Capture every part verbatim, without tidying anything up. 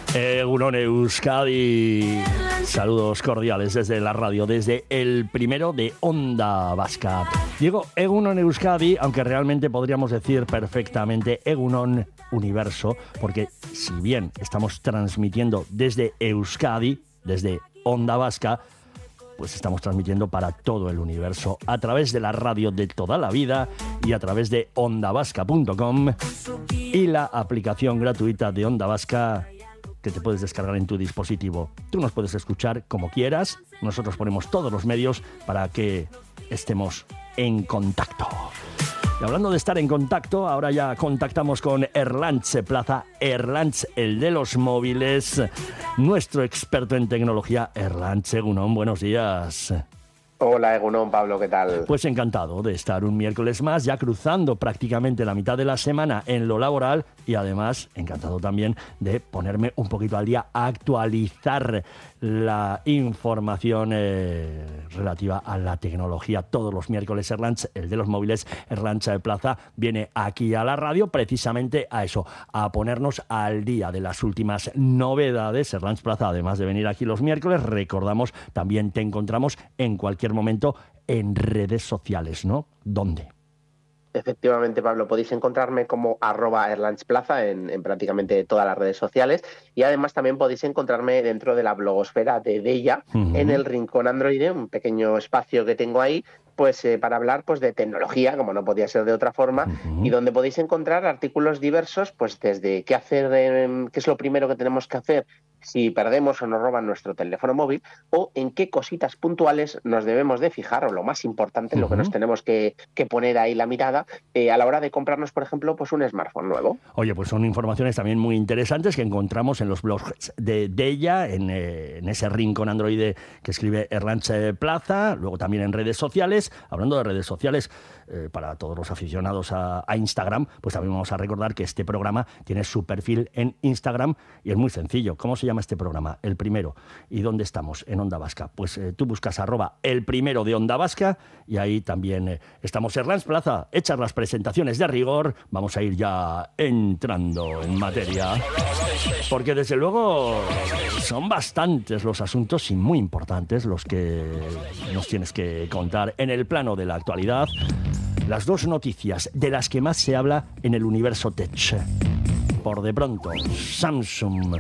Egunon Euskadi. Saludos cordiales desde la radio, desde el primero de Onda Vasca. Digo Egunon Euskadi, aunque realmente podríamos decir perfectamente Egunon Universo, porque si bien estamos transmitiendo desde Euskadi, desde Onda Vasca, pues estamos transmitiendo para todo el universo a través de la radio de toda la vida y a través de onda vasca punto com y la aplicación gratuita de Onda Vasca que te puedes descargar en tu dispositivo. Tú nos puedes escuchar como quieras, nosotros ponemos todos los medios para que estemos en contacto. Y hablando de estar en contacto, ahora ya contactamos con Erlantz Plaza, Erlantz, el de los móviles, nuestro experto en tecnología. Erlantz, Egunon, buenos días. Hola Egunon, Pablo, ¿qué tal? Pues encantado de estar un miércoles más, ya cruzando prácticamente la mitad de la semana en lo laboral y además encantado también de ponerme un poquito al día, actualizar la información eh, relativa a la tecnología. Todos los miércoles Erlantz, el de los móviles, Erlantz Plaza, viene aquí a la radio precisamente a eso, a ponernos al día de las últimas novedades. Erlantz Plaza, además de venir aquí los miércoles, recordamos, también te encontramos en cualquier momento en redes sociales, ¿no? ¿Dónde? Efectivamente, Pablo, podéis encontrarme como arroba erlantzplaza en, en prácticamente todas las redes sociales y además también podéis encontrarme dentro de la blogosfera de Deia, uh-huh. en el Rincón Android, un pequeño espacio que tengo ahí, pues eh, para hablar pues de tecnología, como no podía ser de otra forma, uh-huh. y donde podéis encontrar artículos diversos, pues desde qué hacer, eh, qué es lo primero que tenemos que hacer si perdemos o nos roban nuestro teléfono móvil, o en qué cositas puntuales nos debemos de fijar, o lo más importante, uh-huh. lo que nos tenemos que, que poner ahí la mirada eh, a la hora de comprarnos, por ejemplo, pues un smartphone nuevo. Oye, pues son informaciones también muy interesantes que encontramos en los blogs de Deia, en, eh, en ese rincón Android que escribe Erlantz Plaza, luego también en redes sociales. Hablando de redes sociales, eh, para todos los aficionados a, a Instagram, pues también vamos a recordar que este programa tiene su perfil en Instagram y es muy sencillo. ¿Cómo se llama este programa? El Primero. ¿Y dónde estamos? En Onda Vasca. Pues eh, tú buscas arroba el primero de Onda Vasca y ahí también eh, estamos. Erlantz Plaza, hechas las presentaciones de rigor, vamos a ir ya entrando en materia, porque desde luego son bastantes los asuntos y muy importantes los que nos tienes que contar en el plano de la actualidad. Las dos noticias de las que más se habla en el universo tech. Por de pronto, Samsung,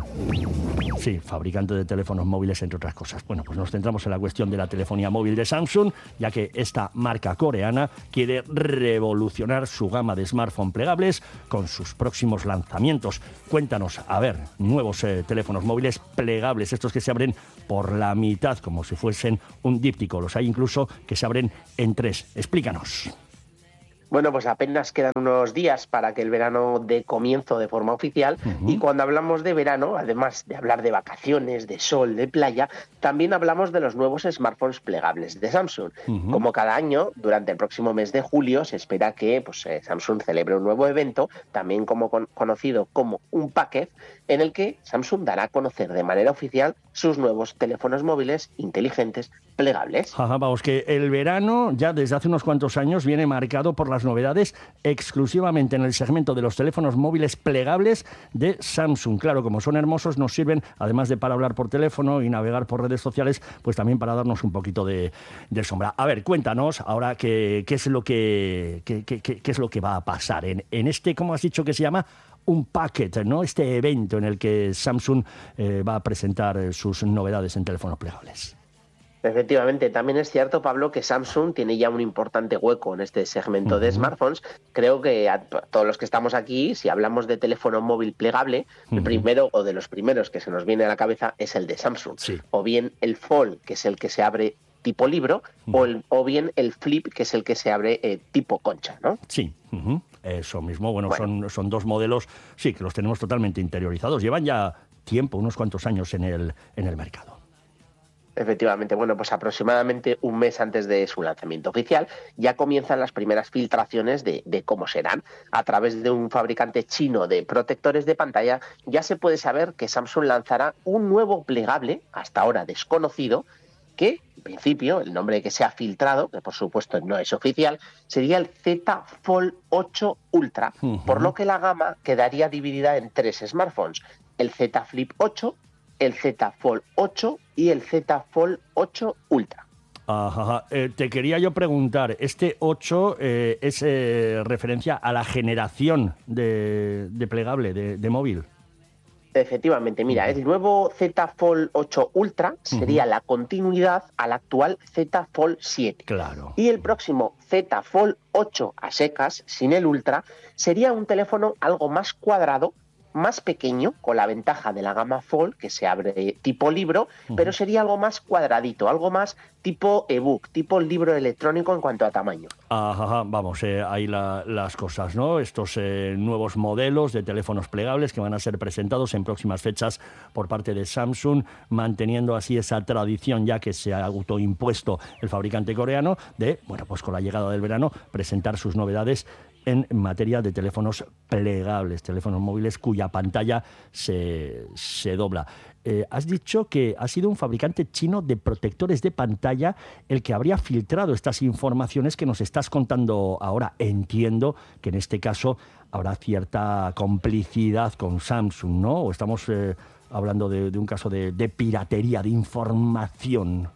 sí, fabricante de teléfonos móviles, entre otras cosas. Bueno, pues nos centramos en la cuestión de la telefonía móvil de Samsung, ya que esta marca coreana quiere revolucionar su gama de smartphones plegables con sus próximos lanzamientos. Cuéntanos, a ver, nuevos eh, teléfonos móviles plegables, estos que se abren por la mitad, como si fuesen un díptico. Los hay incluso que se abren en tres. Explícanos. Bueno, pues apenas quedan unos días para que el verano dé comienzo de forma oficial, uh-huh. y cuando hablamos de verano, además de hablar de vacaciones, de sol, de playa, también hablamos de los nuevos smartphones plegables de Samsung. Uh-huh. Como cada año, durante el próximo mes de julio, se espera que pues, eh, Samsung celebre un nuevo evento, también como con, conocido como un Packed, en el que Samsung dará a conocer de manera oficial sus nuevos teléfonos móviles inteligentes plegables. Ajá, vamos, que el verano ya desde hace unos cuantos años viene marcado por las novedades exclusivamente en el segmento de los teléfonos móviles plegables de Samsung. Claro, como son hermosos, nos sirven, además de para hablar por teléfono y navegar por redes sociales, pues también para darnos un poquito de, de sombra. A ver, cuéntanos ahora qué, qué es lo que qué, qué, qué es lo que va a pasar en, en este, ¿cómo has dicho que se llama? Un Packed, ¿no? Este evento en el que Samsung eh, va a presentar eh, sus novedades en teléfonos plegables. Efectivamente, también es cierto, Pablo, que Samsung tiene ya un importante hueco en este segmento uh-huh. de smartphones. Creo que a todos los que estamos aquí, si hablamos de teléfono móvil plegable, uh-huh. el primero o de los primeros que se nos viene a la cabeza es el de Samsung. Sí. O bien el Fold, que es el que se abre tipo libro, uh-huh. o, el, o bien el Flip, que es el que se abre eh, tipo concha, ¿no? Sí, uh-huh. Eso mismo. Bueno, bueno. Son, son dos modelos, sí, que los tenemos totalmente interiorizados. Llevan ya tiempo, unos cuantos años en el, en el mercado. Efectivamente, bueno, pues aproximadamente un mes antes de su lanzamiento oficial ya comienzan las primeras filtraciones de, de cómo serán. A través de un fabricante chino de protectores de pantalla ya se puede saber que Samsung lanzará un nuevo plegable, hasta ahora desconocido, que en principio el nombre que se ha filtrado, que por supuesto no es oficial, sería el Z Fold ocho Ultra, uh-huh. por lo que la gama quedaría dividida en tres smartphones, el Z Flip ocho, el Z Fold ocho y el Z Fold ocho Ultra. Ajá, eh, te quería yo preguntar, ¿este ocho eh, es eh, referencia a la generación de, de plegable, de, de móvil? Efectivamente, mira, el nuevo Z Fold ocho Ultra sería uh-huh. la continuidad al actual Z Fold siete. Claro. Y el próximo Z Fold ocho a secas, sin el Ultra, sería un teléfono algo más cuadrado, más pequeño, con la ventaja de la gama Fold, que se abre tipo libro, uh-huh. pero sería algo más cuadradito, algo más tipo ebook, tipo libro electrónico en cuanto a tamaño. Ajá, vamos, eh, ahí la, las cosas, ¿no? Estos eh, nuevos modelos de teléfonos plegables que van a ser presentados en próximas fechas por parte de Samsung, manteniendo así esa tradición ya que se ha autoimpuesto el fabricante coreano de, bueno, pues con la llegada del verano, presentar sus novedades en materia de teléfonos plegables, teléfonos móviles cuya pantalla se, se dobla. Eh, has dicho que ha sido un fabricante chino de protectores de pantalla el que habría filtrado estas informaciones que nos estás contando ahora. Entiendo que en este caso habrá cierta complicidad con Samsung, ¿no? ¿O estamos eh, hablando de, de un caso de, de piratería de información?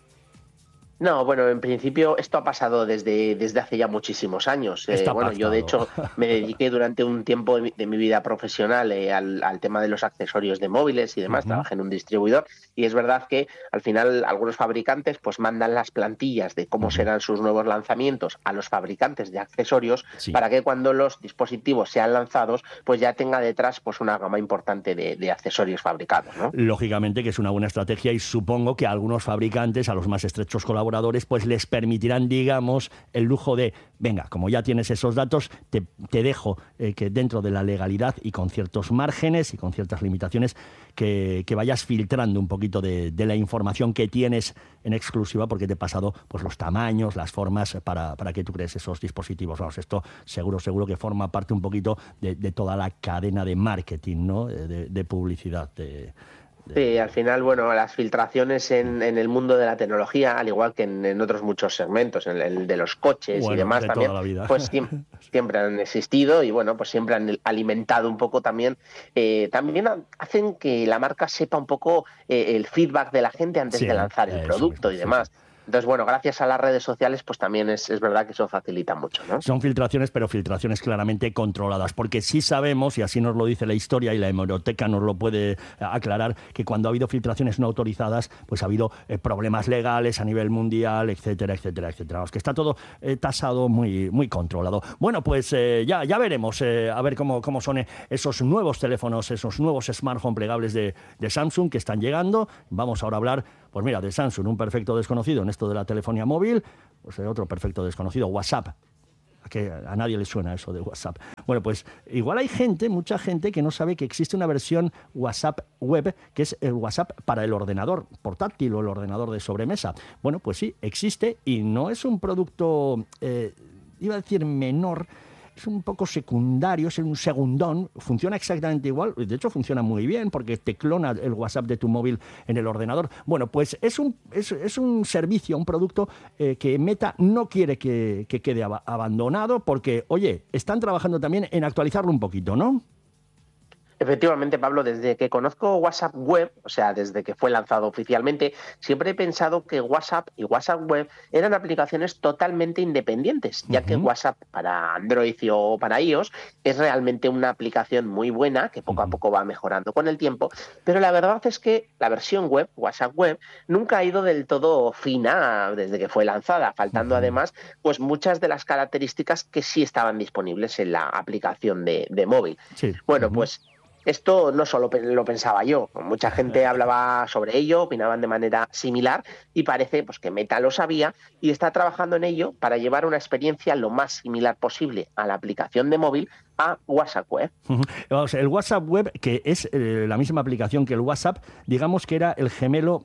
No, bueno, en principio esto ha pasado desde, desde hace ya muchísimos años. Eh, bueno, pactado. Yo de hecho me dediqué durante un tiempo de mi, de mi vida profesional eh, al, al tema de los accesorios de móviles y demás. Uh-huh. Trabajé en un distribuidor y es verdad que al final algunos fabricantes pues mandan las plantillas de cómo uh-huh. serán sus nuevos lanzamientos a los fabricantes de accesorios sí. para que cuando los dispositivos sean lanzados pues ya tenga detrás pues una gama importante de, de accesorios fabricados, ¿no? Lógicamente que es una buena estrategia y supongo que a algunos fabricantes, a los más estrechos colaboradores, pues les permitirán, digamos, el lujo de, venga, como ya tienes esos datos, te, te dejo eh, que dentro de la legalidad y con ciertos márgenes y con ciertas limitaciones que, que vayas filtrando un poquito de, de la información que tienes en exclusiva porque te he pasado pues los tamaños, las formas para, para que tú crees esos dispositivos. Vamos, esto seguro, seguro que forma parte un poquito de, de toda la cadena de marketing, ¿no? De, de publicidad, de... Sí, al final, bueno, las filtraciones en, en el mundo de la tecnología, al igual que en, en otros muchos segmentos, en el de los coches bueno, y demás de también, toda la vida. pues siempre, siempre han existido y bueno, pues siempre han alimentado un poco también, eh, también hacen que la marca sepa un poco eh, el feedback de la gente antes sí, de lanzar el producto mismo, y demás. Sí, sí. Entonces, bueno, gracias a las redes sociales, pues también es, es verdad que eso facilita mucho, ¿no? Son filtraciones, pero filtraciones claramente controladas, porque sí sabemos, y así nos lo dice la historia y la hemeroteca nos lo puede aclarar, que cuando ha habido filtraciones no autorizadas, pues ha habido eh, problemas legales a nivel mundial, etcétera, etcétera, etcétera. Es que está todo eh, tasado, muy, muy controlado. Bueno, pues eh, ya, ya veremos, eh, a ver cómo, cómo son esos nuevos teléfonos, esos nuevos smartphones plegables de, de Samsung que están llegando. Vamos ahora a hablar, pues mira, de Samsung, un perfecto desconocido en esto de la telefonía móvil, pues otro perfecto desconocido, WhatsApp. A que a nadie le suena eso de WhatsApp. Bueno, pues igual hay gente, mucha gente, que no sabe que existe una versión WhatsApp web, que es el WhatsApp para el ordenador portátil o el ordenador de sobremesa. Bueno, pues sí, existe y no es un producto, eh, iba a decir menor, es un poco secundario, es un segundón, funciona exactamente igual, de hecho funciona muy bien porque te clona el WhatsApp de tu móvil en el ordenador. Bueno, pues es un, es, es un servicio, un producto eh, que Meta no quiere que, que quede ab- abandonado porque, oye, están trabajando también en actualizarlo un poquito, ¿no? Efectivamente, Pablo, desde que conozco WhatsApp Web, o sea, desde que fue lanzado oficialmente, siempre he pensado que WhatsApp y WhatsApp Web eran aplicaciones totalmente independientes, ya uh-huh. que WhatsApp para Android o para iOS es realmente una aplicación muy buena, que poco uh-huh. a poco va mejorando con el tiempo, pero la verdad es que la versión web, WhatsApp Web, nunca ha ido del todo fina desde que fue lanzada, faltando uh-huh. además pues muchas de las características que sí estaban disponibles en la aplicación de, de móvil. Sí. Bueno, uh-huh. pues esto no solo lo pensaba yo, mucha gente hablaba sobre ello, opinaban de manera similar y parece pues, que Meta lo sabía y está trabajando en ello para llevar una experiencia lo más similar posible a la aplicación de móvil a WhatsApp Web. O sea, el WhatsApp Web, que es eh, la misma aplicación que el WhatsApp, digamos que era el gemelo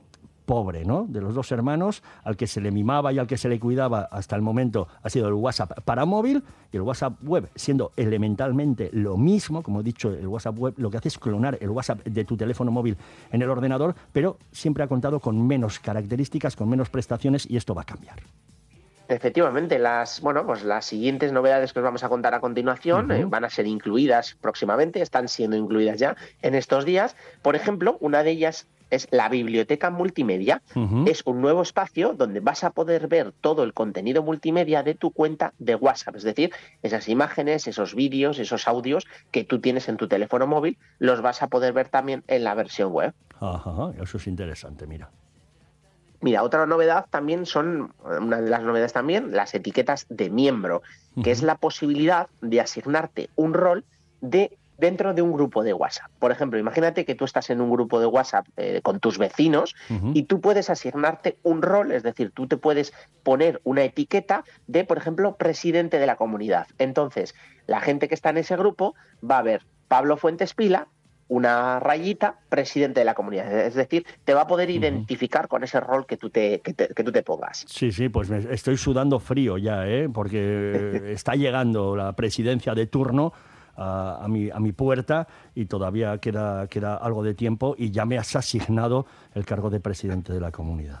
pobre, ¿no? De los dos hermanos, al que se le mimaba y al que se le cuidaba hasta el momento ha sido el WhatsApp para móvil, y el WhatsApp web, siendo elementalmente lo mismo, como he dicho, el WhatsApp web lo que hace es clonar el WhatsApp de tu teléfono móvil en el ordenador, pero siempre ha contado con menos características, con menos prestaciones, y esto va a cambiar. Efectivamente, las bueno, pues las siguientes novedades que os vamos a contar a continuación uh-huh. eh, van a ser incluidas próximamente, están siendo incluidas ya en estos días. Por ejemplo, una de ellas es la biblioteca multimedia. Uh-huh. Es un nuevo espacio donde vas a poder ver todo el contenido multimedia de tu cuenta de WhatsApp, es decir, esas imágenes, esos vídeos, esos audios que tú tienes en tu teléfono móvil, los vas a poder ver también en la versión web. Ajá, eso es interesante, mira. Mira, otra novedad también son, una de las novedades también, las etiquetas de miembro, uh-huh. que es la posibilidad de asignarte un rol de dentro de un grupo de WhatsApp. Por ejemplo, imagínate que tú estás en un grupo de WhatsApp eh, con tus vecinos uh-huh. y tú puedes asignarte un rol, es decir, tú te puedes poner una etiqueta de, por ejemplo, presidente de la comunidad. Entonces, la gente que está en ese grupo va a ver Pablo Fuentes Pila, una rayita, presidente de la comunidad. Es decir, te va a poder identificar uh-huh. con ese rol que tú te, que te, que tú te pongas. Sí, sí, pues me estoy sudando frío ya, ¿eh? Porque está llegando la presidencia de turno a, a, mi, a mi puerta y todavía queda, queda algo de tiempo y ya me has asignado el cargo de presidente de la comunidad.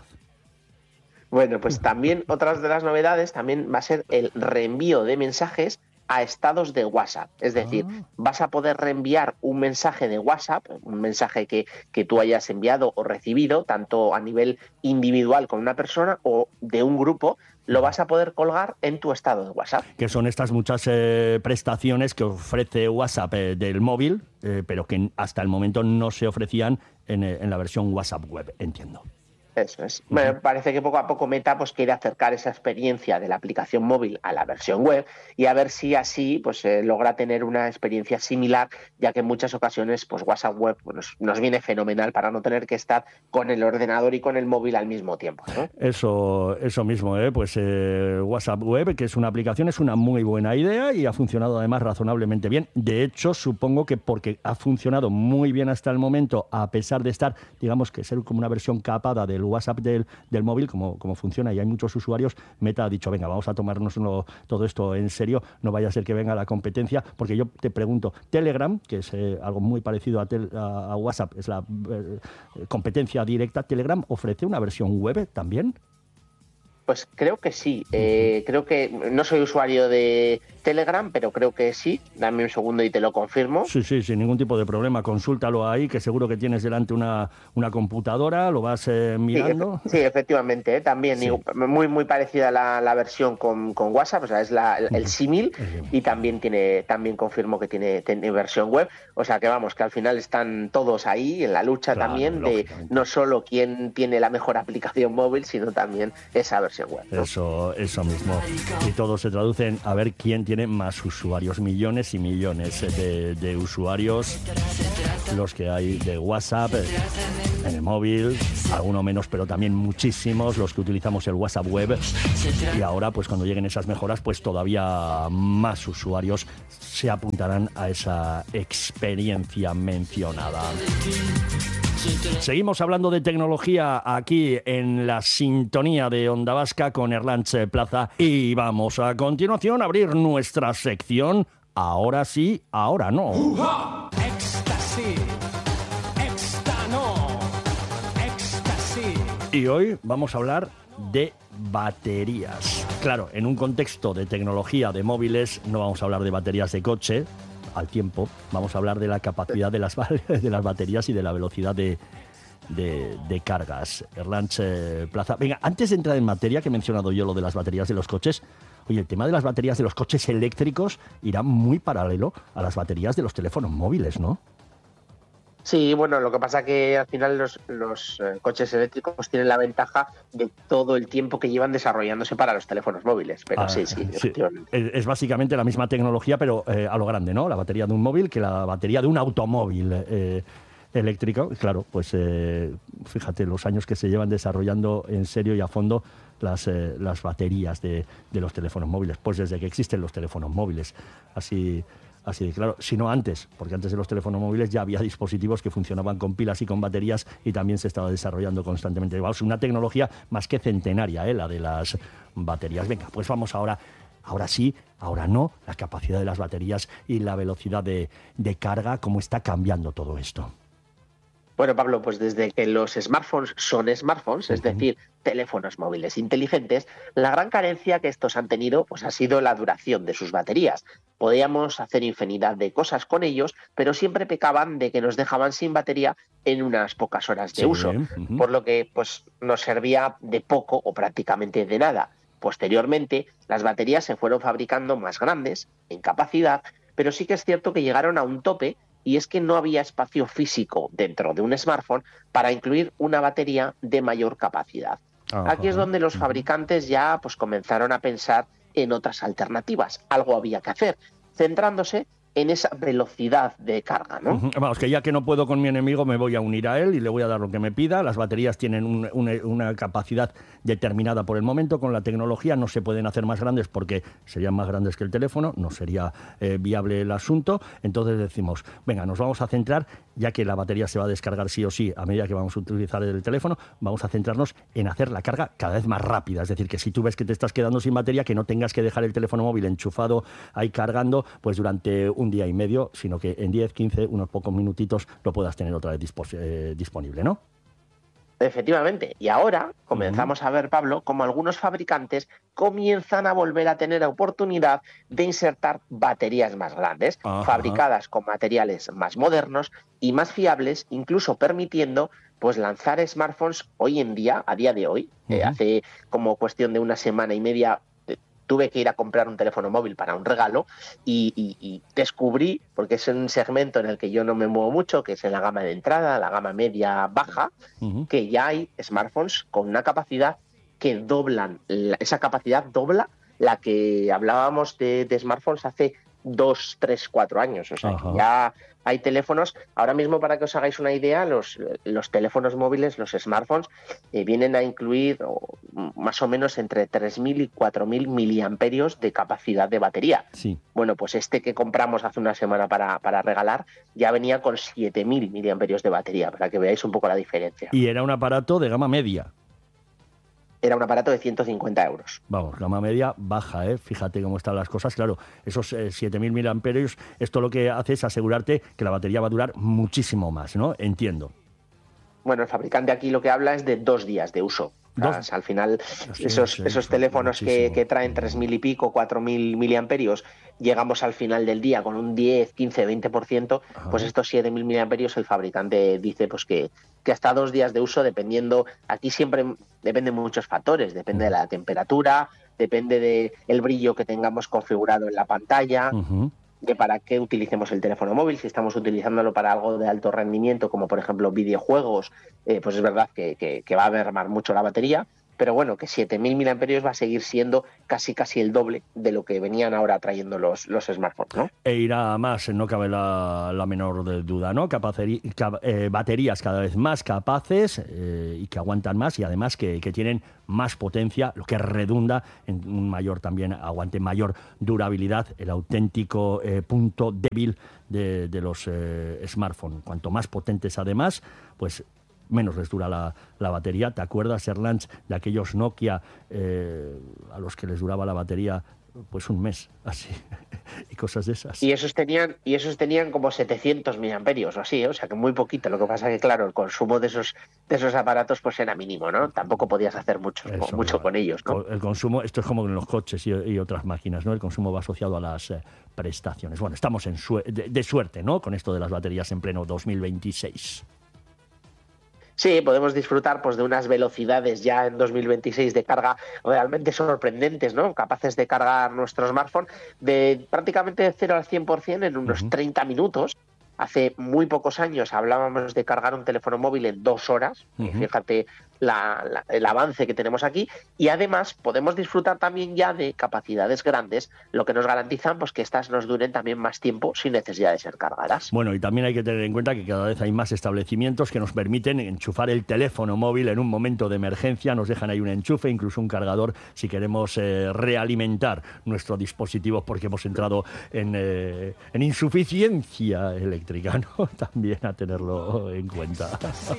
Bueno, pues también otras de las novedades también va a ser el reenvío de mensajes a estados de WhatsApp. Es decir, ah. vas a poder reenviar un mensaje de WhatsApp, un mensaje que, que tú hayas enviado o recibido, tanto a nivel individual con una persona o de un grupo, lo vas a poder colgar en tu estado de WhatsApp. Que son estas muchas eh, prestaciones que ofrece WhatsApp eh, del móvil, eh, pero que hasta el momento no se ofrecían en, en la versión WhatsApp web, entiendo. Eso es. Uh-huh. Me parece que poco a poco Meta pues quiere acercar esa experiencia de la aplicación móvil a la versión web y a ver si así pues eh, logra tener una experiencia similar, ya que en muchas ocasiones pues WhatsApp web pues, nos, nos viene fenomenal para no tener que estar con el ordenador y con el móvil al mismo tiempo, ¿no? Eso, eso mismo, ¿eh? Pues eh, WhatsApp web, que es una aplicación, es una muy buena idea y ha funcionado además razonablemente bien. De hecho, supongo que porque ha funcionado muy bien hasta el momento, a pesar de estar, digamos que ser como una versión capada del WhatsApp del, del móvil, como, como funciona y hay muchos usuarios, Meta ha dicho, venga, vamos a tomarnos uno, todo esto en serio, no vaya a ser que venga la competencia, porque yo te pregunto, Telegram, que es eh, algo muy parecido a, tel, a, a WhatsApp, es la eh, competencia directa, ¿Telegram ofrece una versión web también? Pues creo que sí. Eh, creo que no soy usuario de Telegram, pero creo que sí. Dame un segundo y te lo confirmo. Sí, sí, sin ningún tipo de problema. Consúltalo ahí, que seguro que tienes delante una, una computadora, lo vas eh, mirando. Sí, sí, efectivamente. ¿eh? También sí. muy muy parecida la, la versión con, con WhatsApp, o sea, es la, el, el símil y también tiene también confirmo que tiene, tiene versión web. O sea, que vamos, que al final están todos ahí en la lucha claro, también de no solo quién tiene la mejor aplicación móvil, sino también esa versión web, ¿no? Eso, eso mismo. Y todo se traduce en a ver quién tiene más usuarios, millones y millones de, de usuarios, los que hay de WhatsApp en el móvil, alguno menos, pero también muchísimos los que utilizamos el WhatsApp web. Y ahora, pues cuando lleguen esas mejoras, pues todavía más usuarios se apuntarán a esa experiencia mencionada. Seguimos hablando de tecnología aquí en la sintonía de Onda Vasca con Erlanche Plaza y vamos a continuación a abrir nuestra sección Ahora sí, ahora no. Uh-huh. Éxtasis, éxtano, éxtasis. Y hoy vamos a hablar de baterías. Claro, en un contexto de tecnología de móviles no vamos a hablar de baterías de coche al tiempo, vamos a hablar de la capacidad de las, de las baterías y de la velocidad de, de, de cargas. Erlanche Plaza. Venga, antes de entrar en materia, que he mencionado yo lo de las baterías de los coches, oye, el tema de las baterías de los coches eléctricos irá muy paralelo a las baterías de los teléfonos móviles, ¿no? Sí, bueno, lo que pasa que al final los, los eh, coches eléctricos tienen la ventaja de todo el tiempo que llevan desarrollándose para los teléfonos móviles, pero ah, sí, sí, sí, efectivamente. Es, es básicamente la misma tecnología, pero eh, a lo grande, ¿no? La batería de un móvil que la batería de un automóvil eh, eléctrico. Claro, pues eh, fíjate los años que se llevan desarrollando en serio y a fondo las, eh, las baterías de, de los teléfonos móviles, pues desde que existen los teléfonos móviles. Así... así de claro, sino antes, porque antes de los teléfonos móviles ya había dispositivos que funcionaban con pilas y con baterías y también se estaba desarrollando constantemente. Vamos, una tecnología más que centenaria, ¿eh? La de las baterías. Venga, pues vamos ahora, ahora sí, ahora no, la capacidad de las baterías y la velocidad de, de carga, cómo está cambiando todo esto. Bueno, Pablo, pues desde que los smartphones son smartphones, es decir, teléfonos móviles inteligentes, la gran carencia que estos han tenido pues, ha sido la duración de sus baterías. Podíamos hacer infinidad de cosas con ellos, pero siempre pecaban de que nos dejaban sin batería en unas pocas horas de Sí, uso, uh-huh. por lo que pues, nos servía de poco o prácticamente de nada. Posteriormente, las baterías se fueron fabricando más grandes, en capacidad, pero sí que es cierto que llegaron a un tope, y es que no había espacio físico dentro de un smartphone para incluir una batería de mayor capacidad. Ajá. Aquí es donde los fabricantes ya pues, comenzaron a pensar en otras alternativas. Algo había que hacer, centrándose en esa velocidad de carga, ¿no? Uh-huh. Vamos, que ya que no puedo con mi enemigo, me voy a unir a él y le voy a dar lo que me pida. Las baterías tienen un, una, una capacidad determinada por el momento. Con la tecnología no se pueden hacer más grandes porque serían más grandes que el teléfono, no sería eh, viable el asunto. Entonces decimos, venga, nos vamos a centrar, ya que la batería se va a descargar sí o sí a medida que vamos a utilizar el teléfono, vamos a centrarnos en hacer la carga cada vez más rápida. Es decir, que si tú ves que te estás quedando sin batería, que no tengas que dejar el teléfono móvil enchufado ahí cargando, pues durante un día y medio, sino que en diez, quince, unos pocos minutitos lo puedas tener otra vez dispos- eh, disponible, ¿no? Efectivamente. Y ahora comenzamos uh-huh. a ver, Pablo, cómo algunos fabricantes comienzan a volver a tener la oportunidad de insertar baterías más grandes, uh-huh. fabricadas con materiales más modernos y más fiables, incluso permitiendo pues lanzar smartphones hoy en día, a día de hoy. Uh-huh. Eh, hace como cuestión de una semana y media tuve que ir a comprar un teléfono móvil para un regalo y, y, y descubrí, porque es un segmento en el que yo no me muevo mucho, que es en la gama de entrada, la gama media baja, uh-huh. que ya hay smartphones con una capacidad que doblan, la, esa capacidad dobla la que hablábamos de, de smartphones hace dos, tres, cuatro años. O sea, uh-huh. que ya hay teléfonos, ahora mismo para que os hagáis una idea, los, los teléfonos móviles, los smartphones, eh, vienen a incluir oh, más o menos entre tres mil y cuatro mil miliamperios de capacidad de batería. Sí. Bueno, pues este que compramos hace una semana para, para regalar ya venía con siete mil miliamperios de batería, para que veáis un poco la diferencia. Y era un aparato de gama media. Era un aparato de ciento cincuenta euros. Vamos, gama media baja, ¿eh? Fíjate cómo están las cosas. Claro, esos eh, siete mil miliamperios, esto lo que hace es asegurarte que la batería va a durar muchísimo más, ¿no? Entiendo. Bueno, el fabricante aquí lo que habla es de dos días de uso. Dos. Al final, sí, esos, sí, esos teléfonos que, que traen tres mil y pico, cuatro mil miliamperios, llegamos al final del día con un diez, quince, veinte por ciento, Ajá. pues estos siete mil miliamperios el fabricante dice pues que, que hasta dos días de uso, dependiendo, aquí siempre dependen muchos factores, depende de la temperatura, depende del brillo que tengamos configurado en la pantalla, uh-huh. de para qué utilicemos el teléfono móvil. Si estamos utilizándolo para algo de alto rendimiento, como por ejemplo videojuegos, eh, pues es verdad que, que, que va a mermar mucho la batería, pero bueno, que siete mil miliamperios va a seguir siendo casi casi el doble de lo que venían ahora trayendo los, los smartphones, ¿no? E irá más, no cabe la, la menor de duda, ¿no? Capaceri, cap, eh, baterías cada vez más capaces eh, y que aguantan más y además que, que tienen más potencia, lo que redunda en un mayor también aguante, mayor durabilidad, el auténtico eh, punto débil de, de los eh, smartphones. Cuanto más potentes además, pues menos les dura la, la batería. ¿Te acuerdas, Erlanz, de aquellos Nokia eh, a los que les duraba la batería pues un mes, así, y cosas de esas? Y esos tenían, y esos tenían como setecientos miliamperios o así, ¿eh? O sea que muy poquito. Lo que pasa que, claro, el consumo de esos, de esos aparatos pues era mínimo, ¿no? Tampoco podías hacer mucho, Eso, mucho con ellos, ¿no? El consumo, esto es como en los coches y, y otras máquinas, ¿no? El consumo va asociado a las eh, prestaciones. Bueno, estamos en su- de, de suerte, ¿no? Con esto de las baterías en pleno dos mil veintiséis. Sí, podemos disfrutar pues, de unas velocidades ya en dos mil veintiséis de carga realmente sorprendentes, ¿no? Capaces de cargar nuestro smartphone de prácticamente de cero al cien por ciento en unos uh-huh. treinta minutos. Hace muy pocos años hablábamos de cargar un teléfono móvil en dos horas. Uh-huh. Y fíjate la, la, el avance que tenemos aquí, y además podemos disfrutar también ya de capacidades grandes, lo que nos garantizan pues que estas nos duren también más tiempo sin necesidad de ser cargadas. Bueno, y también hay que tener en cuenta que cada vez hay más establecimientos que nos permiten enchufar el teléfono móvil en un momento de emergencia, nos dejan ahí un enchufe, incluso un cargador si queremos eh, realimentar nuestro dispositivo porque hemos entrado en, eh, en insuficiencia eléctrica, ¿no? También a tenerlo en cuenta.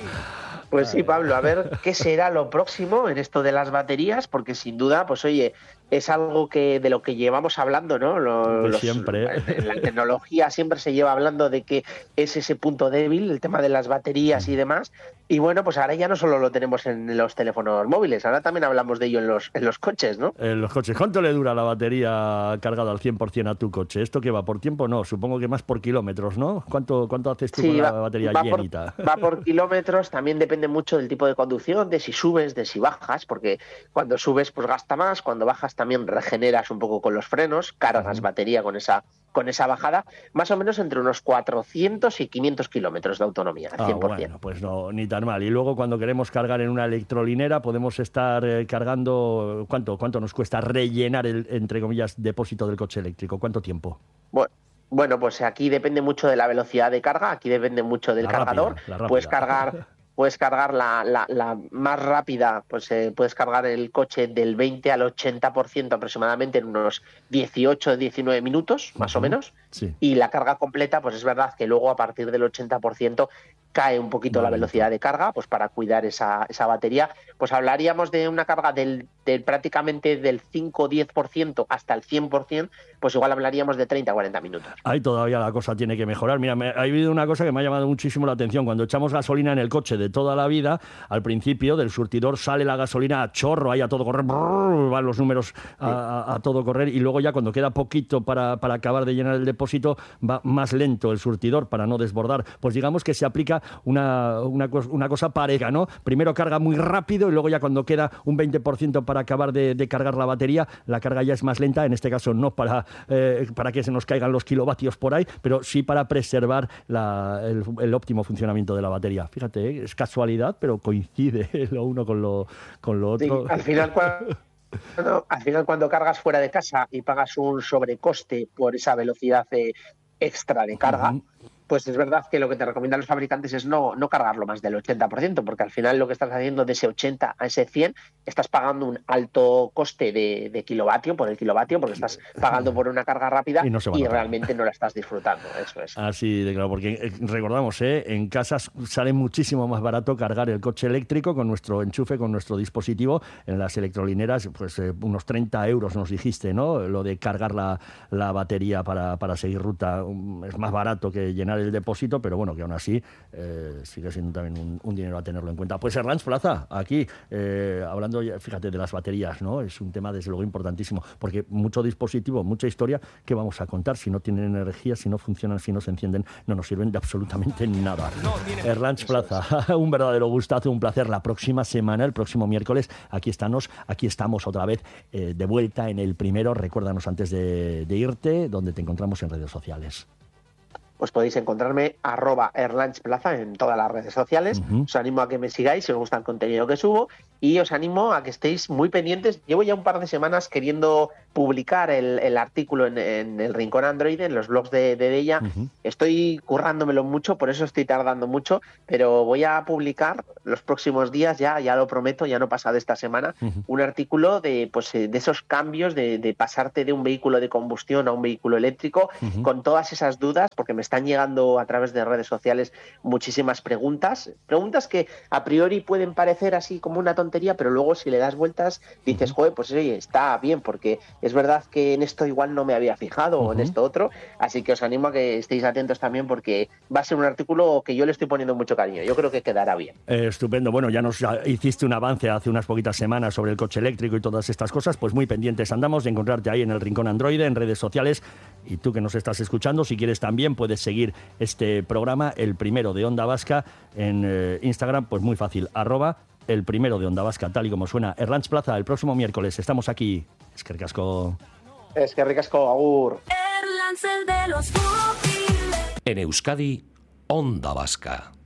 Pues sí, Pablo, a ver qué será lo próximo en esto de las baterías, porque sin duda, pues oye, es algo que de lo que llevamos hablando, ¿no? Los, pues los, siempre. En la tecnología siempre se lleva hablando de que es ese punto débil, el tema de las baterías y demás. Y bueno, pues ahora ya no solo lo tenemos en los teléfonos móviles, ahora también hablamos de ello en los, en los coches, ¿no? En los coches. ¿Cuánto le dura la batería cargada al cien por ciento a tu coche? ¿Esto qué va? ¿Por tiempo? No, supongo que más por kilómetros, ¿no? ¿Cuánto, cuánto haces tú sí, con va, la batería va llenita? Por, va por kilómetros, también depende mucho del tipo de conducción, de si subes, de si bajas, porque cuando subes pues gasta más, cuando bajas también regeneras un poco con los frenos, cargas uh-huh. batería con esa con esa bajada, más o menos entre unos cuatrocientos y quinientos kilómetros de autonomía, al cien por ciento. Ah, bueno, pues no, ni tan mal. Y luego cuando queremos cargar en una electrolinera podemos estar eh, cargando, ¿cuánto, ¿cuánto nos cuesta rellenar el, entre comillas, depósito del coche eléctrico? ¿Cuánto tiempo? Bueno, Bueno, pues aquí depende mucho de la velocidad de carga, aquí depende mucho del la cargador. Rápida, la rápida. Puedes cargar, puedes cargar la, la, la más rápida, pues eh, puedes cargar el coche del veinte al ochenta por ciento aproximadamente en unos dieciocho a diecinueve minutos, más uh-huh. o menos. Sí. Y la carga completa, pues es verdad que luego a partir del ochenta por ciento cae un poquito vale. la velocidad de carga, pues para cuidar esa, esa batería. Pues hablaríamos de una carga del, del prácticamente del cinco o diez por ciento hasta el cien por ciento, pues igual hablaríamos de treinta a cuarenta minutos. Ahí todavía la cosa tiene que mejorar. Mira, me, ha habido una cosa que me ha llamado muchísimo la atención. Cuando echamos gasolina en el coche de toda la vida, al principio del surtidor sale la gasolina a chorro, ahí a todo correr, brrr, van los números a, sí. a, a todo correr, y luego ya cuando queda poquito para, para acabar de llenar el depósito, va más lento el surtidor para no desbordar. Pues digamos que se aplica una, una, una cosa pareja, ¿no? Primero carga muy rápido y luego ya cuando queda un veinte por ciento para acabar de, de cargar la batería, la carga ya es más lenta, en este caso no para, eh, para que se nos caigan los kilovatios por ahí, pero sí para preservar la, el, el óptimo funcionamiento de la batería. Fíjate, ¿eh? Es casualidad, pero coincide lo uno con lo, con lo otro. Sí, al final cuando... Bueno, al final cuando cargas fuera de casa y pagas un sobrecoste por esa velocidad eh, extra de carga, uh-huh. pues es verdad que lo que te recomiendan los fabricantes es no, no cargarlo más del ochenta por ciento, porque al final lo que estás haciendo de ese ochenta a ese cien, estás pagando un alto coste de, de kilovatio por el kilovatio, porque estás pagando por una carga rápida y, no y realmente no la estás disfrutando. Eso es. Así de claro, porque eh, recordamos, eh, en casas sale muchísimo más barato cargar el coche eléctrico con nuestro enchufe, con nuestro dispositivo. En las electrolineras, pues eh, unos treinta euros nos dijiste, ¿no? Lo de cargar la, la batería para, para seguir ruta um, es más barato que llenar el depósito, pero bueno, que aún así eh, sigue siendo también un, un dinero a tenerlo en cuenta. Pues Erlanz Plaza, aquí, eh, hablando, fíjate, de las baterías, ¿no? Es un tema desde luego importantísimo, porque mucho dispositivo, mucha historia, ¿qué vamos a contar? Si no tienen energía, si no funcionan, si no se encienden, no nos sirven de absolutamente nada. No, Erlanz Plaza, un verdadero gustazo, un placer. La próxima semana, el próximo miércoles, aquí estamos, aquí estamos otra vez eh, de vuelta en el primero. Recuérdanos antes de, de irte, donde te encontramos en redes sociales. Pues podéis encontrarme arroba Erlanz Plaza en todas las redes sociales. Uh-huh. Os animo a que me sigáis si os gusta el contenido que subo, y os animo a que estéis muy pendientes. Llevo ya un par de semanas queriendo publicar el, el artículo en, en el Rincón Android, en los blogs de, de Deia. Uh-huh. Estoy currándomelo mucho, por eso estoy tardando mucho, pero voy a publicar los próximos días, ya, ya lo prometo, ya no pasa de esta semana, uh-huh. un artículo de, pues, de esos cambios de, de pasarte de un vehículo de combustión a un vehículo eléctrico, uh-huh. con todas esas dudas, porque me están llegando a través de redes sociales muchísimas preguntas, preguntas que a priori pueden parecer así como una tontería, pero luego si le das vueltas dices, joder, pues oye, está bien, porque es verdad que en esto igual no me había fijado, uh-huh. o en esto otro, así que os animo a que estéis atentos también, porque va a ser un artículo que yo le estoy poniendo mucho cariño, yo creo que quedará bien. Eh, estupendo, bueno, ya nos hiciste un avance hace unas poquitas semanas sobre el coche eléctrico y todas estas cosas, pues muy pendientes andamos de encontrarte ahí en el Rincón Android, en redes sociales, y tú que nos estás escuchando, si quieres también puedes seguir este programa, el primero de Onda Vasca, en eh, Instagram, pues muy fácil, arroba el primero de Onda Vasca, tal y como suena. Erlanz Plaza, el próximo miércoles estamos aquí. Eskerrik asko. Eskerrik asko, agur. En Euskadi, Onda Vasca.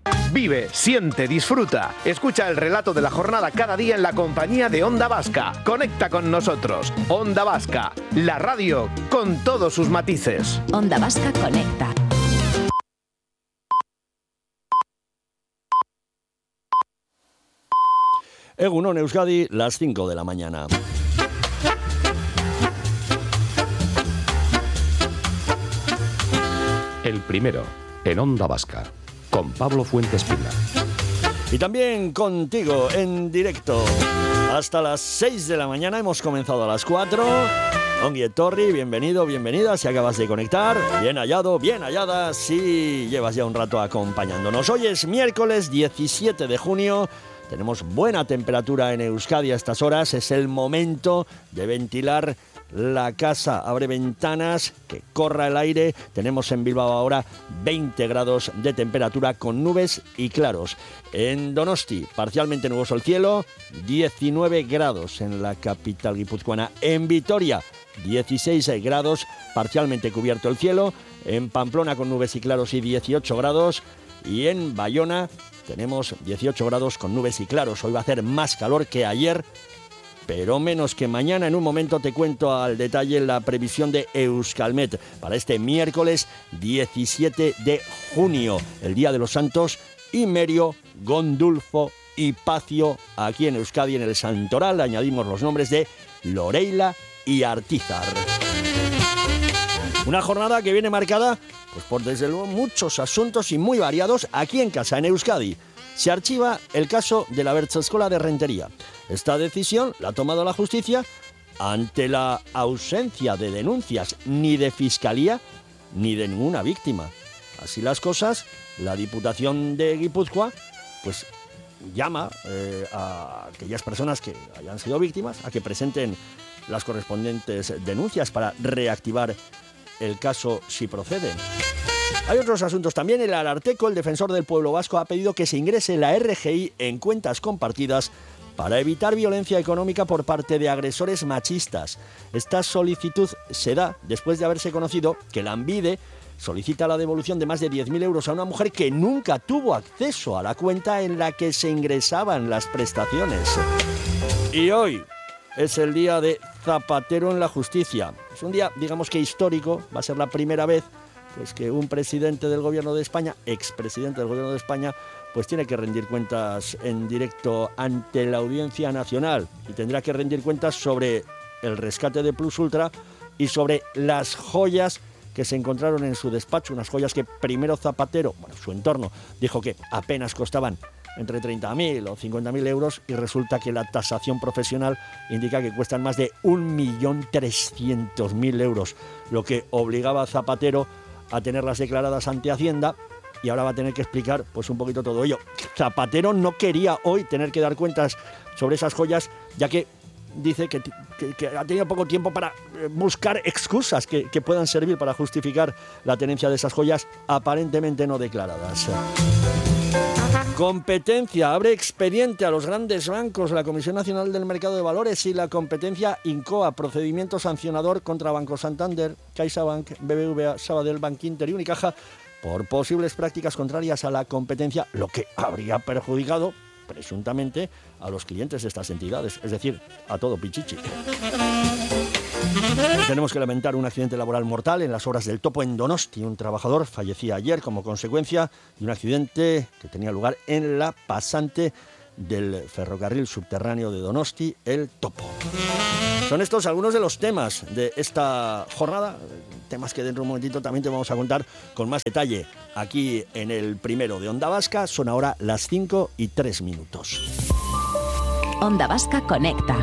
Vive, siente, disfruta. Escucha el relato de la jornada cada día en la compañía de Onda Vasca. Conecta con nosotros. Onda Vasca, la radio con todos sus matices. Onda Vasca conecta. Egunon Euskadi, las cinco de la mañana. El primero, en Onda Vasca, con Pablo Fuentes Pila. Y también contigo en directo. Hasta las seis de la mañana, hemos comenzado a las cuatro. Ongi etorri, bienvenido, bienvenida, si acabas de conectar. Bien hallado, bien hallada, si llevas ya un rato acompañándonos. Hoy es miércoles diecisiete de junio. Tenemos buena temperatura en Euskadi a estas horas. Es el momento de ventilar la casa. Abre ventanas, que corra el aire. Tenemos en Bilbao ahora veinte grados de temperatura con nubes y claros. En Donosti, parcialmente nuboso el cielo, diecinueve grados en la capital guipuzcoana. En Vitoria, dieciséis grados, parcialmente cubierto el cielo. En Pamplona con nubes y claros y dieciocho grados. Y en Bayona tenemos dieciocho grados con nubes y claros. Hoy va a hacer más calor que ayer, pero menos que mañana. En un momento te cuento al detalle la previsión de Euskalmet para este miércoles diecisiete de junio, el Día de los Santos Imerio, Gondulfo y Pacio. Aquí en Euskadi, en el Santoral, añadimos los nombres de Loreila y Artizar. Una jornada que viene marcada pues por desde luego muchos asuntos y muy variados aquí en casa, en Euskadi. Se archiva el caso de la Bertsoeskola de Rentería. Esta decisión la ha tomado la justicia ante la ausencia de denuncias ni de fiscalía ni de ninguna víctima. Así las cosas, la Diputación de Guipúzcoa pues llama eh, a aquellas personas que hayan sido víctimas a que presenten las correspondientes denuncias para reactivar el caso si procede. Hay otros asuntos también. El Ararteko, el defensor del pueblo vasco, ha pedido que se ingrese la R G I en cuentas compartidas para evitar violencia económica por parte de agresores machistas. Esta solicitud se da después de haberse conocido que Lanbide solicita la devolución de más de diez mil euros a una mujer que nunca tuvo acceso a la cuenta en la que se ingresaban las prestaciones. Y hoy es el día de Zapatero en la justicia. Es un día, digamos que histórico. Va a ser la primera vez pues, que un presidente del gobierno de España, expresidente del gobierno de España, pues tiene que rendir cuentas en directo ante la Audiencia Nacional y tendrá que rendir cuentas sobre el rescate de Plus Ultra y sobre las joyas que se encontraron en su despacho, unas joyas que primero Zapatero, bueno, su entorno, dijo que apenas costaban entre treinta mil o cincuenta mil euros y resulta que la tasación profesional indica que cuestan más de un millón trescientos mil euros, lo que obligaba a Zapatero a tenerlas declaradas ante Hacienda y ahora va a tener que explicar pues un poquito todo ello. Zapatero no quería hoy tener que dar cuentas sobre esas joyas, ya que dice que, que, que ha tenido poco tiempo para buscar excusas que, que puedan servir para justificar la tenencia de esas joyas aparentemente no declaradas. Competencia. Abre expediente a los grandes bancos la Comisión Nacional del Mercado de Valores y la competencia INCOA, procedimiento sancionador contra Banco Santander, CaixaBank, B B V A, Sabadell, Bankinter y Unicaja por posibles prácticas contrarias a la competencia, lo que habría perjudicado presuntamente a los clientes de estas entidades, es decir, a todo Pichichi. Tenemos que lamentar un accidente laboral mortal en las obras del Topo en Donosti. Un trabajador fallecía ayer como consecuencia de un accidente que tenía lugar en la pasante del ferrocarril subterráneo de Donosti, el Topo. Son estos algunos de los temas de esta jornada, temas que dentro de un momentito también te vamos a contar con más detalle aquí en el primero de Onda Vasca. Son ahora las cinco y tres minutos. Onda Vasca conecta.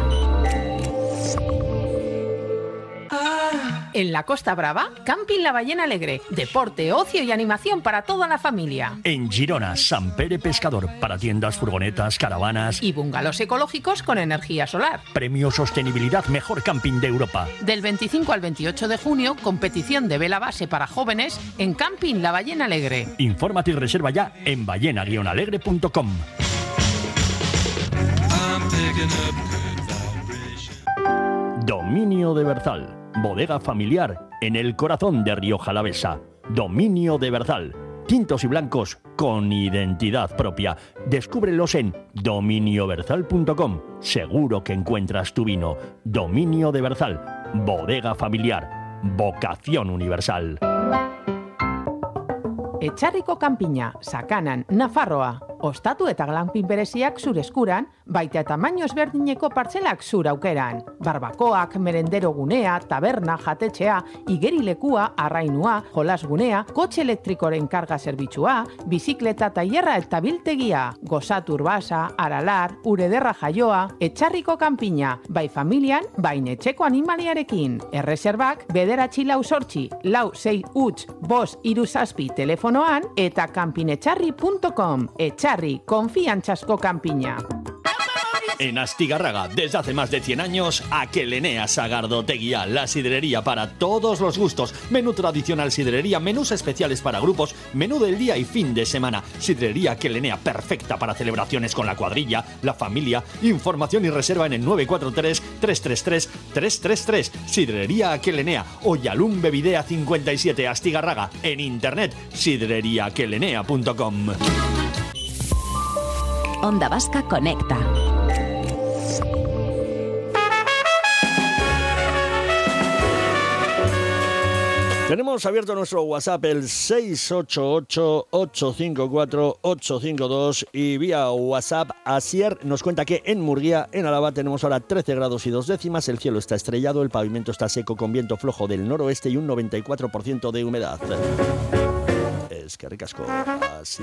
En la Costa Brava, Camping La Ballena Alegre. Deporte, ocio y animación para toda la familia. En Girona, Sant Pere Pescador, para tiendas, furgonetas, caravanas y bungalows ecológicos con energía solar. Premio Sostenibilidad Mejor Camping de Europa. Del veinticinco al veintiocho de junio, competición de vela base para jóvenes en Camping La Ballena Alegre. Infórmate y reserva ya en ballena guion alegre punto com. Dominio de Berzal, bodega familiar en el corazón de Rioja Alavesa. Dominio de Berzal, tintos y blancos con identidad propia. Descúbrelos en dominio berzal punto com. Seguro que encuentras tu vino. Dominio de Berzal, bodega familiar, vocación universal. Etxarriko kanpina, Sakanan, Nafarroa. Ostatu eta glampin bereziak zure eskuran, baita tamaino ezberdineko partzelak zure aukeran. Barbakoak, merendero gunea, taberna, jatetxea, igerilekua, arrainua, jolasgunea, kotxe elektrikoren karga zerbitzua, bizikleta tailerra eta biltegia, gozatu urbasa, aralar, urederra jaioa, Etxarriko kanpina, bai familian, bai etxeko animaliarekin. Erreserbak, bederatzi lau sortzi, lau sei huts, bost hiru zazpi telefonoan eta kanpinetxarri punto com. Etxarri, konfiantzazko kanpina. En Astigarraga, desde hace más de cien años, Aquelenea Sagardoteguía, la sidrería para todos los gustos. Menú tradicional sidrería, menús especiales para grupos, menú del día y fin de semana. Sidrería Aquelenea, perfecta para celebraciones con la cuadrilla, la familia. Información y reserva en el nueve cuatro tres, tres tres tres, tres tres tres. Sidrería Aquelenea, Oyalum Bevidea cincuenta y siete, Astigarraga. En internet, sidrería aquelenea punto com. Onda Vasca Conecta. Tenemos abierto nuestro WhatsApp, el seis ocho ocho, ocho cinco cuatro, ocho cinco dos, y vía WhatsApp Asier nos cuenta que en Murguía, en Álava, tenemos ahora trece grados y dos décimas, el cielo está estrellado, el pavimento está seco con viento flojo del noroeste y un noventa y cuatro por ciento de humedad. Es que ricasco, Asier.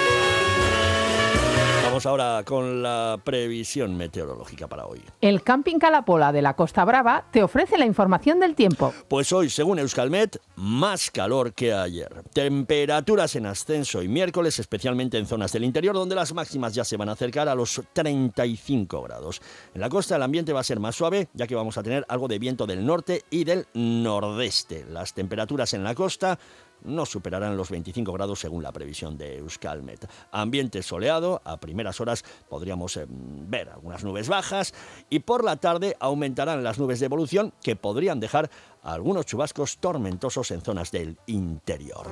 Vamos ahora con la previsión meteorológica para hoy. El Camping Calapola de la Costa Brava te ofrece la información del tiempo. Pues hoy, según Euskalmet, más calor que ayer. Temperaturas en ascenso y miércoles, especialmente en zonas del interior, donde las máximas ya se van a acercar a los treinta y cinco grados. En la costa el ambiente va a ser más suave, ya que vamos a tener algo de viento del norte y del nordeste. Las temperaturas en la costa no superarán los veinticinco grados según la previsión de Euskalmet. Ambiente soleado, a primeras horas podríamos eh, ver algunas nubes bajas y por la tarde aumentarán las nubes de evolución que podrían dejar algunos chubascos tormentosos en zonas del interior.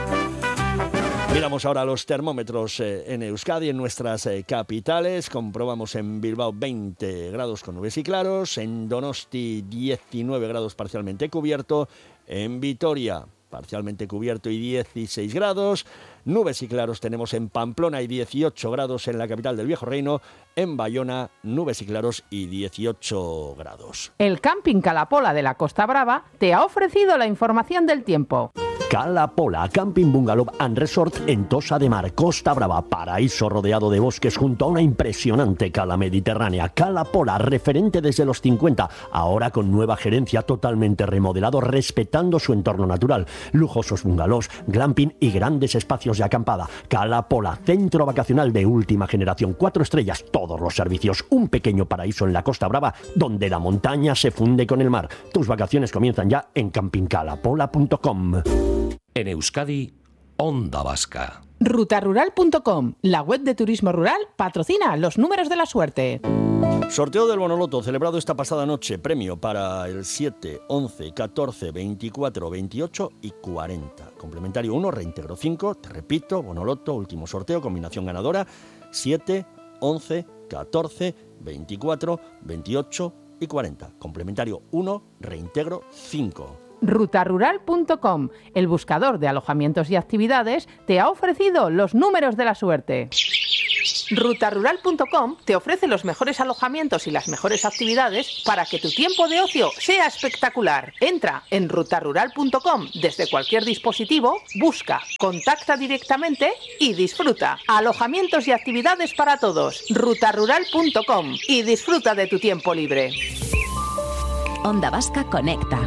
Miramos ahora los termómetros eh, en Euskadi, en nuestras eh, capitales. Comprobamos en Bilbao veinte grados con nubes y claros, en Donosti diecinueve grados parcialmente cubierto, en Vitoria parcialmente cubierto y dieciséis grados. Nubes y claros tenemos en Pamplona y dieciocho grados en la capital del Viejo Reino. En Bayona, nubes y claros y dieciocho grados. El Camping Calapola de la Costa Brava te ha ofrecido la información del tiempo. Calapola, Camping Bungalow and Resort en Tossa de Mar, Costa Brava, paraíso rodeado de bosques junto a una impresionante cala mediterránea. Calapola, referente desde los cincuenta, ahora con nueva gerencia, totalmente remodelado, respetando su entorno natural. Lujosos bungalows, glamping y grandes espacios de acampada. Calapola, centro vacacional de última generación, cuatro estrellas, todos los servicios, un pequeño paraíso en la Costa Brava donde la montaña se funde con el mar. Tus vacaciones comienzan ya en camping calapola punto com. En Euskadi, Onda Vasca. ruta rural punto com, la web de turismo rural, patrocina los números de la suerte. Sorteo del Bonoloto celebrado esta pasada noche. Premio para el siete, once, catorce, veinticuatro, veintiocho y cuarenta. Complementario uno, reintegro cinco. Te repito, Bonoloto, último sorteo, combinación ganadora siete, once, catorce, veinticuatro, veintiocho y cuarenta. Complementario uno, reintegro cinco. ruta rural punto com, el buscador de alojamientos y actividades, te ha ofrecido los números de la suerte. ruta rural punto com te ofrece los mejores alojamientos y las mejores actividades para que tu tiempo de ocio sea espectacular. Entra en ruta rural punto com desde cualquier dispositivo, busca, contacta directamente y disfruta. Alojamientos y actividades para todos. ruta rural punto com y disfruta de tu tiempo libre. Onda Vasca Conecta.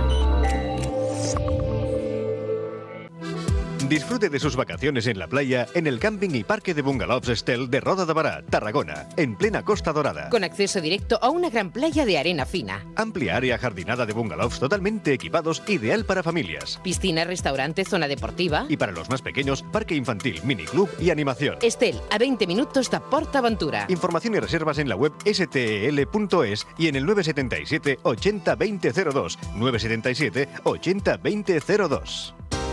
Disfrute de sus vacaciones en la playa en el camping y parque de bungalows Estel de Roda de Bará, Tarragona, en plena Costa Dorada. Con acceso directo a una gran playa de arena fina. Amplia área jardinada de bungalows totalmente equipados, ideal para familias. Piscina, restaurante, zona deportiva. Y para los más pequeños, parque infantil, miniclub y animación. Estel, a veinte minutos de PortAventura. Información y reservas en la web ese te ele punto es y en el nueve siete siete, ochenta, veinte cero dos. nueve siete siete, ochenta, veinte cero dos.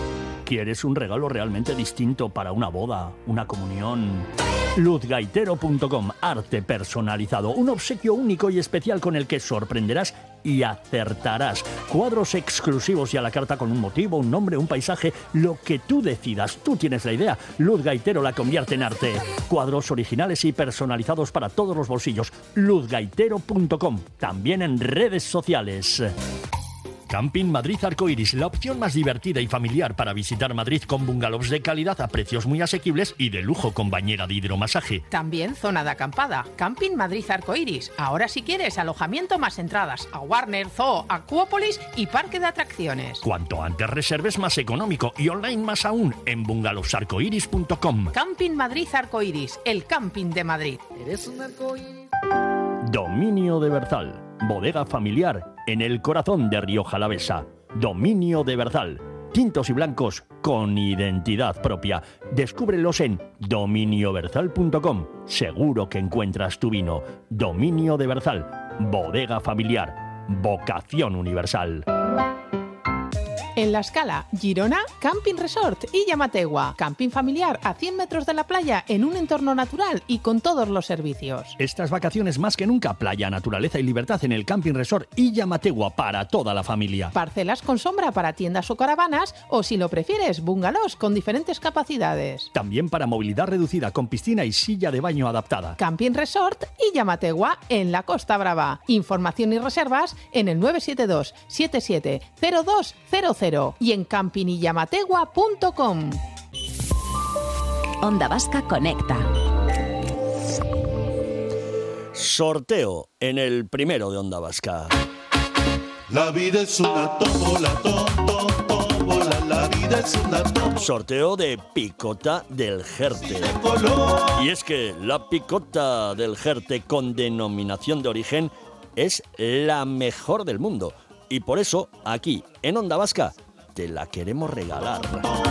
¿Quieres un regalo realmente distinto para una boda, una comunión? luz gaitero punto com, arte personalizado, un obsequio único y especial con el que sorprenderás y acertarás. Cuadros exclusivos y a la carta con un motivo, un nombre, un paisaje, lo que tú decidas. Tú tienes la idea. Luz Gaitero la convierte en arte. Cuadros originales y personalizados para todos los bolsillos. luz gaitero punto com, también en redes sociales. Camping Madrid Arcoiris, la opción más divertida y familiar para visitar Madrid con bungalows de calidad a precios muy asequibles y de lujo con bañera de hidromasaje. También zona de acampada. Camping Madrid Arcoiris. Ahora si quieres alojamiento más entradas a Warner, Zoo, Acuópolis y parque de atracciones. Cuanto antes reserves más económico y online más aún en bungalows arcoiris punto com. Camping Madrid Arcoiris, el camping de Madrid. Eres un arcoíris. Dominio de Berzal, bodega familiar en el corazón de Rioja Alavesa. Dominio de Berzal, tintos y blancos con identidad propia. Descúbrelos en dominio berzal punto com. Seguro que encuentras tu vino. Dominio de Berzal, bodega familiar, vocación universal. En La Scala, Girona, Camping Resort y Llamategua. Camping familiar a cien metros de la playa en un entorno natural y con todos los servicios. Estas vacaciones más que nunca, playa, naturaleza y libertad en el Camping Resort y Llamategua para toda la familia. Parcelas con sombra para tiendas o caravanas o, si lo prefieres, bungalows con diferentes capacidades. También para movilidad reducida con piscina y silla de baño adaptada. Camping Resort y Llamategua en la Costa Brava. Información y reservas en el nueve siete dos siete siete cero dos cero cero y en camping y llamategua punto com. Onda Vasca Conecta. Sorteo en el primero de Onda Vasca. La vida es una tómbola, tó, tó, tómbola, la vida es una tómbola. Sorteo de picota del Jerte. Y es que la picota del Jerte con denominación de origen es la mejor del mundo. Y por eso, aquí, en Onda Vasca, te la queremos regalar.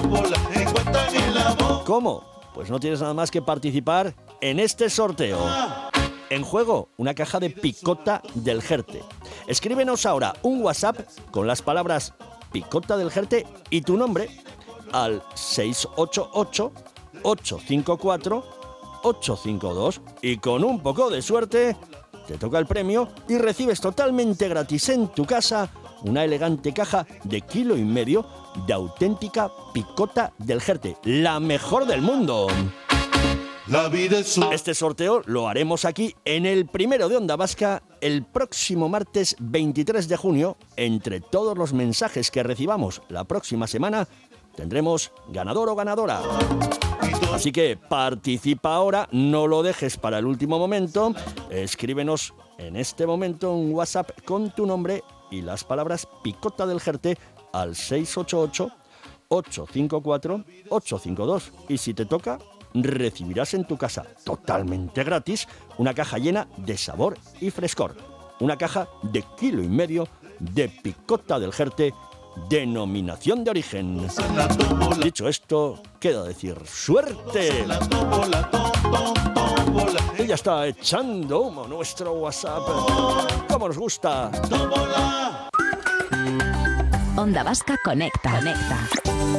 ¿Cómo? Pues no tienes nada más que participar en este sorteo. En juego, una caja de picota del Jerte. Escríbenos ahora un WhatsApp con las palabras picota del Jerte y tu nombre al seis ocho ocho, ocho cinco cuatro, ocho cinco dos. Y con un poco de suerte te toca el premio y recibes totalmente gratis en tu casa una elegante caja de kilo y medio de auténtica picota del Jerte, la mejor del mundo. La vida es un... Este sorteo lo haremos aquí en el primero de Onda Vasca el próximo martes veintitrés de junio. Entre todos los mensajes que recibamos la próxima semana tendremos ganador o ganadora. Así que participa ahora, no lo dejes para el último momento. Escríbenos en este momento un WhatsApp con tu nombre y las palabras picota del Jerte al seis ocho ocho, ocho cinco cuatro, ocho cinco dos. Y si te toca, recibirás en tu casa, totalmente gratis, una caja llena de sabor y frescor. Una caja de kilo y medio de picota del Jerte, denominación de origen. Dicho esto, queda decir ¡suerte! Y ya está echando humo nuestro WhatsApp. ¡Cómo nos gusta! Onda Vasca Conecta. Conecta.